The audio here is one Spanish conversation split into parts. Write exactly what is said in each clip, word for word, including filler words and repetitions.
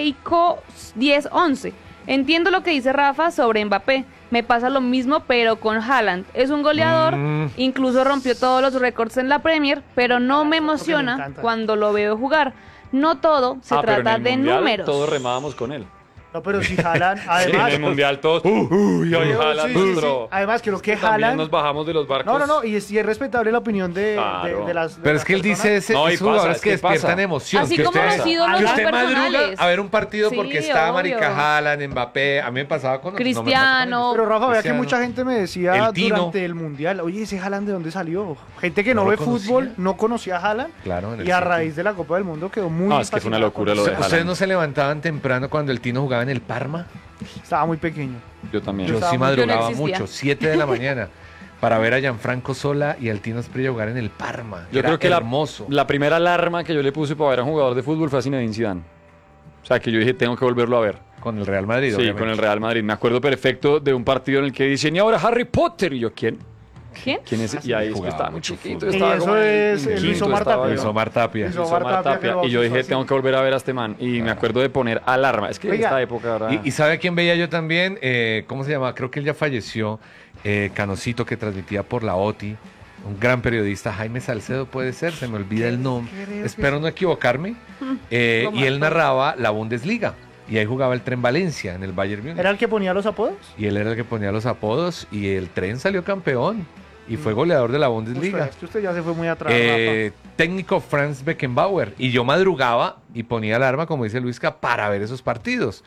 Keiko diez once. Entiendo lo que dice Rafa sobre Mbappé. Me pasa lo mismo, pero con Haaland. Es un goleador, mm. incluso rompió todos los récords en la Premier, pero no me emociona me cuando lo veo jugar. No todo se ah, trata de mundial, números. Todos remábamos con él. No, pero si Haaland, además... Sí, en el Mundial todos... Uh, uy, hoy Haaland, sí, sí, sí. Además, creo que Haaland... También nos bajamos de los barcos. No, no, no, y es, y es respetable la opinión de, claro. de, de las... De pero las es que él personas. dice ese, no, esos jugadores que despiertan pasa? emoción. Así que como usted, los ídolos que son usted madruga personales. a ver un partido porque sí, está obvio. marica Haaland, Mbappé. A mí me pasaba con... Cristiano. No pero Rafa, vea que Cristiano. mucha gente me decía El Tino. durante el Mundial, oye, ese Haaland, ¿de dónde salió? Gente que no, ¿No ve lo conocía? fútbol, no conocía a Haaland. Claro, en el y a City. raíz de la Copa del Mundo quedó muy No, es que fue una locura lo de Haaland. ¿Ustedes no se levantaban temprano cuando el Tino jugaba en el Parma? Estaba muy pequeño. Yo también. Yo estaba sí muy- madrugaba yo no existía. mucho, siete de la mañana, para ver a Gianfranco Sola y al Tino Asprilla jugar en el Parma. Yo Era creo que hermoso. La, la primera alarma que yo le puse para ver a un jugador de fútbol fue a Zinedine Zidane. O sea, que yo dije, tengo que volverlo a ver. Con el Real Madrid, Sí, obviamente. con el Real Madrid. Me acuerdo perfecto de un partido en el que dicen, y ahora Harry Potter. Y yo, ¿quién? ¿Quién? ¿Quién es? Y ahí es que Jugaba estaba muy mucho chiquito. fútbol. Estaba Y como eso en- es en el quinto, Isomar estaba Tapia. yo. Luis Omar Tapia. Isomar Isomar Tapia, Tapia. que lo Y yo dije, bautizó tengo así. que volver a ver a este man. Y me acuerdo de poner alarma. Es que Oiga, esta época ahora... Y, y ¿sabe a quién veía yo también? Eh, ¿Cómo se llama? Creo que él ya falleció. Eh, Canocito, que transmitía por la O T I. Un gran periodista, Jaime Salcedo puede ser, se me olvida el nombre. creo que Espero no equivocarme. Eh, ¿Cómo y él así? narraba la Bundesliga. Y ahí jugaba el Tren Valencia en el Bayern Múnich. ¿Era el que ponía los apodos? Y él era el que ponía los apodos. Y el Tren salió campeón. Y fue goleador de la Bundesliga. Usted, es que usted ya se fue muy atrás, Eh, técnico Franz Beckenbauer. Y yo madrugaba y ponía alarma, como dice Luisca, para ver esos partidos.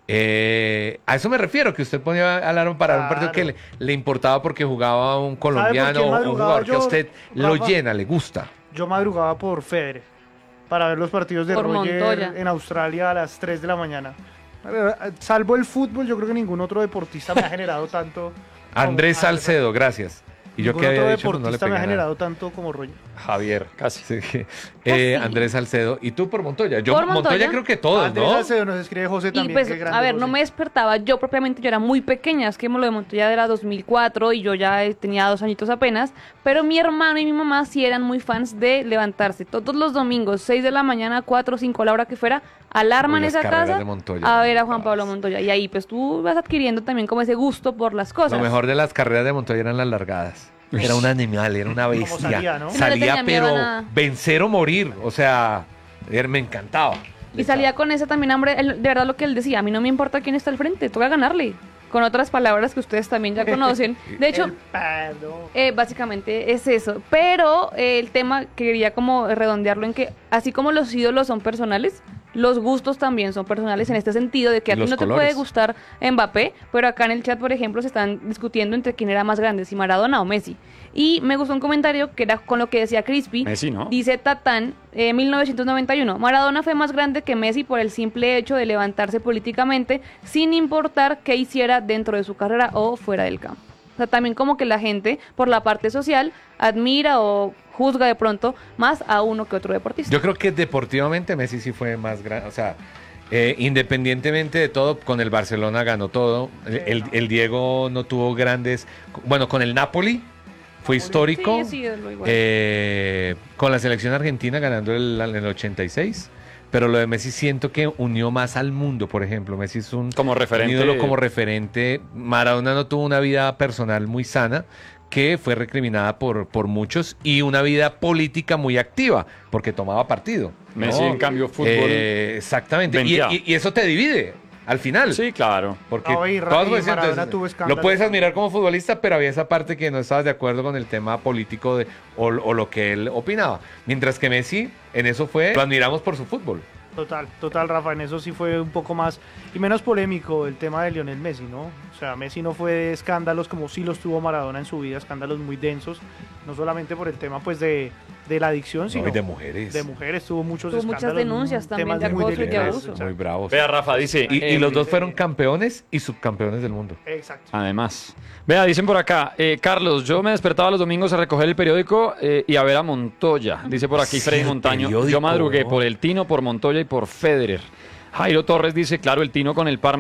Eh, a eso me refiero, que usted ponía alarma para ver un partido que le, Claro. le importaba porque jugaba un por colombiano qué o un madrugaba jugador que a yo, usted lo Rafa? llena, le gusta. Rafa. Yo madrugaba por Federer para ver los partidos de Por Roger Montoya. en Australia a las tres de la mañana. A ver, salvo el fútbol, yo creo que ningún otro deportista me ha generado tanto. como- Andrés Ah, Salcedo, gracias. Y yo ningún que había otro dicho, pues, no le deportista me pegué ha nada. generado tanto como Roger. Javier, casi. Sí, que- eh, Andrés Salcedo. ¿Y tú por Montoya? Yo Por Montoya, Montoya. creo que todos, Andrés ¿no? Salcedo nos escribe José Y también. pues, qué grande a ver, no José. me despertaba yo propiamente, yo era muy pequeña, es que lo de Montoya era dos mil cuatro y yo ya eh, tenía dos añitos apenas, pero mi hermano y mi mamá sí eran muy fans de levantarse todos los domingos, seis de la mañana, cuatro, cinco, a la hora que fuera, alarma Uy, en las esa carreras casa de Montoya, a ver a ¿no? Juan Pablo Montoya. Y ahí pues tú vas adquiriendo también como ese gusto por las cosas. Lo mejor de las carreras de Montoya eran las largadas. Era un animal, era una bestia. salía, ¿no? No le Salía, tenía miedo pero a nada. vencer o morir. O sea, er- me encantaba. Y salía con esa también hambre, él- de verdad lo que él decía, a mí no me importa quién está al frente, toca ganarle. Con otras palabras que ustedes también ya conocen. De hecho, El pado. Eh, básicamente es eso, pero eh, el tema quería como redondearlo en que así como los ídolos son personales, los gustos también son personales en este sentido de que a ti Los no te colores. puede gustar Mbappé, pero acá en el chat, por ejemplo, se están discutiendo entre quién era más grande, si Maradona o Messi. Y me gustó un comentario que era con lo que decía Crispy. Messi, ¿no? Dice Tatán, eh, mil novecientos noventa y uno, Maradona fue más grande que Messi por el simple hecho de levantarse políticamente sin importar qué hiciera dentro de su carrera o fuera del campo. O sea, también como que la gente, por la parte social, admira o juzga de pronto más a uno que otro deportista. Yo creo que deportivamente Messi sí fue más grande. O sea, eh, independientemente de todo, con el Barcelona ganó todo. El, el- el Diego no tuvo grandes. Bueno, con el Napoli fue histórico. Sí, sí, es lo igual. Eh, con la selección argentina ganando el, en el ochenta y seis. Pero lo de Messi siento que unió más al mundo, por ejemplo. Messi es un, Como referente. un ídolo como referente. Maradona no tuvo una vida personal muy sana, que fue recriminada por, por muchos, y una vida política muy activa, porque tomaba partido. ¿no? Messi, en cambio, fútbol. Eh, exactamente. Y, venteado. y- y eso te divide al final. Sí, claro. Porque Ah, oye, todas y las Maradona entonces, tuvo escándalos. lo puedes admirar como futbolista, pero había esa parte que no estabas de acuerdo con el tema político de, o, o lo que él opinaba. Mientras que Messi, en eso fue, lo admiramos por su fútbol. Total, total, Rafa, en eso sí fue un poco más y menos polémico el tema de Lionel Messi, ¿no? O sea, Messi no fue de escándalos como sí los tuvo Maradona en su vida, escándalos muy densos, no solamente por el tema pues de, de la adicción, No, sino y de mujeres. de mujeres, tuvo muchos Tuvo muchas escándalos, denuncias también temas de muy acoso y de delicados, abuso. exacto. Muy bravos. Vea, Rafa, dice. Y, y eh, los dos fueron campeones y subcampeones del mundo. Exacto. Además. Vea, dicen por acá, eh, Carlos, yo me despertaba los domingos a recoger el periódico eh, y a ver a Montoya. Dice por aquí Sí, Freddy el Montaño. periódico, Yo madrugué ¿no? por el Tino, por Montoya y por Federer. Jairo Torres dice, claro, el Tino con el Parma.